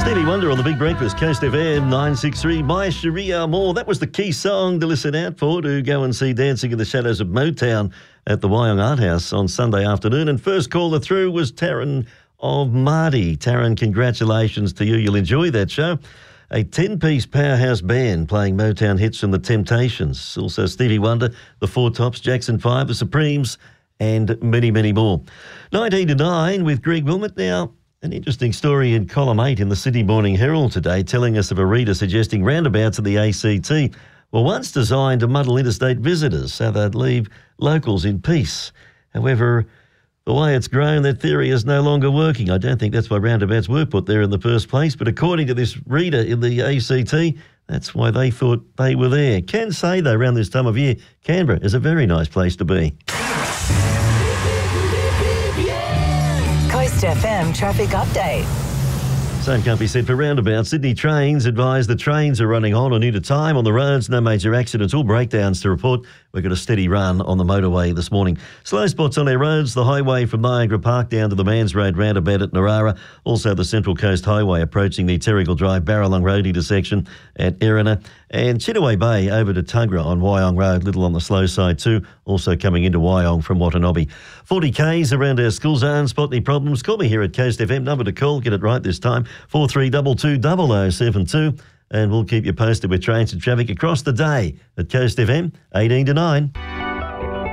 Stevie Wonder on The Big Breakfast, Coast FM 963, My Sharia More. That was the key song to listen out for to go and see Dancing in the Shadows of Motown at the Wyong Art House on Sunday afternoon. And first caller through was Taryn of Mardi. Taryn, congratulations to you. You'll enjoy that show. A 10-piece powerhouse band playing Motown hits from the Temptations. Also Stevie Wonder, the Four Tops, Jackson 5, the Supremes, and many, many more. 19 to 9 with Greg Wilmot. Now, an interesting story in column 8 in the Sydney Morning Herald today, telling us of a reader suggesting roundabouts at the ACT were once designed to muddle interstate visitors so they'd leave locals in peace. However, the way it's grown, that theory is no longer working. I don't think that's why roundabouts were put there in the first place, but according to this reader in the ACT, that's why they thought they were there. Can say, though, around this time of year, Canberra is a very nice place to be. Coast FM traffic update. Same can't be said for roundabouts. Sydney Trains advise the trains are running on and into time on the roads. No major accidents or breakdowns to report. We've got a steady run on the motorway this morning. Slow spots on our roads, the highway from Niagara Park down to the Mans Road roundabout at Narara. Also the Central Coast Highway approaching the Terrigal Drive Barralong Road intersection at Erina. And Chittaway Bay over to Tuggerah on Wyong Road, little on the slow side too. Also coming into Wyong from Watanabe. 40 Ks around our school zone. Spot any problems? Call me here at Coast FM. Number to call, get it right this time, 4322 0072. And we'll keep you posted with trains and traffic across the day at Coast FM, 18 to 9.